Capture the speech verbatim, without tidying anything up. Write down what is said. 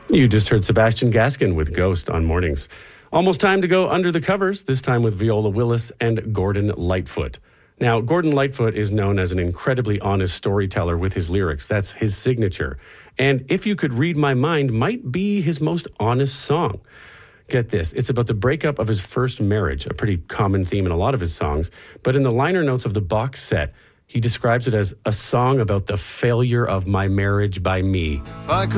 You just heard Sebastian Gaskin with Ghost on Mornings. Almost time to go under the covers, this time with Viola Willis and Gordon Lightfoot. Now, Gordon Lightfoot is known as an incredibly honest storyteller with his lyrics. That's his signature. And If You Could Read My Mind might be his most honest song. Get this, it's about the breakup of his first marriage, a pretty common theme in a lot of his songs. But in the liner notes of the box set, he describes it as a song about the failure of my marriage by me.